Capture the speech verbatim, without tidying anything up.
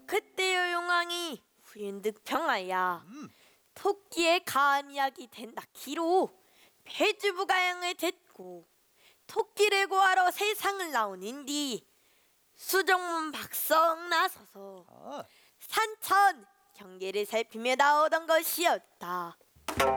그때요 용왕이 후윤득 평하야 음. 토끼의 가한 이야기 된다 기로 배주부가양을 댔고 토끼를 구하러 세상을 나오는디 수정문 박성 나서서 아. 산천 경계를 살피며 나오던 것이었다.